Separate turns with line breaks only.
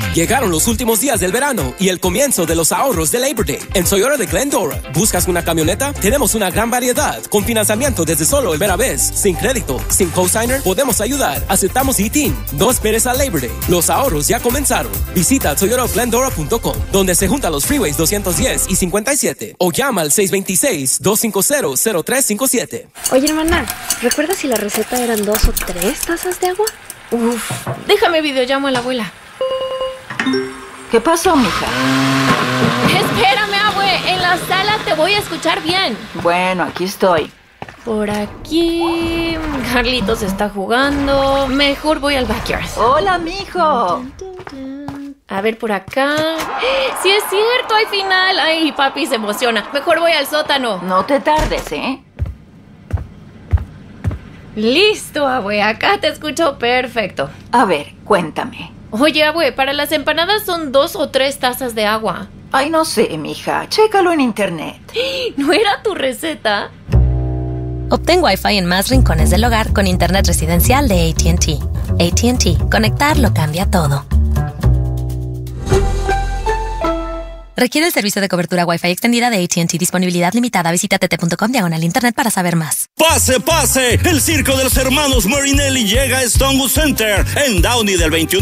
Llegaron los últimos días del verano y el comienzo de los ahorros de Labor Day. En Toyota de Glendora, ¿buscas una camioneta? Tenemos una gran variedad, con financiamiento desde solo el vez, sin crédito, sin cosigner, podemos ayudar. Aceptamos ITIN. No esperes a Labor Day. Los ahorros ya comenzaron. Visita toyotaofglendora.com, donde se juntan los freeways 210 y 57, o llama al 626-250-0357.
Oye, hermana, ¿recuerdas si la receta eran 2 o 3 tazas de agua?
Uf, déjame videollamo a la abuela.
¿Qué pasó, mija?
Espérame, abue, en la sala te voy a escuchar bien.
Bueno, aquí estoy.
Por aquí... Carlitos está jugando. Mejor voy al backyard.
Hola, mijo.
A ver, por acá... ¡Sí es cierto! ¡Hay final! ¡Ay, papi se emociona! Mejor voy al sótano.
No te tardes, ¿eh?
Listo, abue. Acá te escucho perfecto.
A ver, cuéntame.
Oye, abue, para las empanadas son 2 o 3 tazas de agua.
Ay, no sé, mija. Chécalo en internet.
¿No era tu receta?
Obtén Wi-Fi en más rincones del hogar con internet residencial de AT&T. AT&T. Conectar lo cambia todo. Requiere el servicio de cobertura Wi-Fi extendida de AT&T. Disponibilidad limitada. Visita tt.com/internet para saber más.
¡Pase, pase! El circo de los hermanos Marinelli llega a Stonebwood Center en Downey del 21